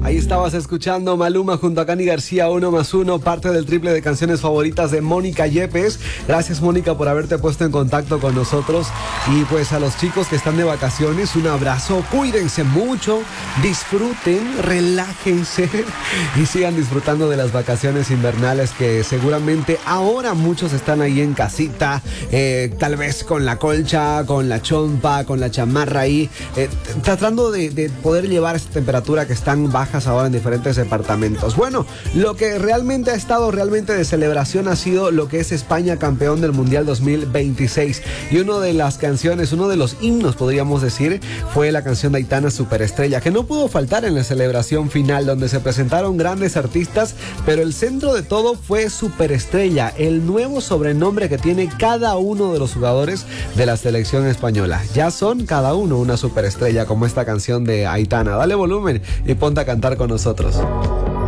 Ahí estabas escuchando Maluma junto a Cani García, 1+1, parte del triple de canciones favoritas de Mónica Yepes. Gracias, Mónica, por haberte puesto en contacto con nosotros. Y pues a los chicos que están de vacaciones, un abrazo. Cuídense mucho, disfruten, relájense y sigan disfrutando de las vacaciones invernales, que seguramente ahora muchos están ahí en casita, tal vez con la colcha, con la chompa, con la chamarra ahí, tratando de poder llevar esta temperatura que están bajas ahora en diferentes departamentos. Bueno, lo que realmente ha estado realmente de celebración ha sido lo que es España campeón del Mundial 2026, y una de las canciones, uno de los himnos podríamos decir, fue la canción de Aitana, Superestrella, que no pudo faltar en la celebración final, donde se presentaron grandes artistas, pero el centro de todo fue Superestrella, el nuevo sobrenombre que tiene cada uno de los jugadores de la selección española. Ya son cada uno una superestrella, como esta canción de Aitana. Dale volumen y ponte a cantar con nosotros.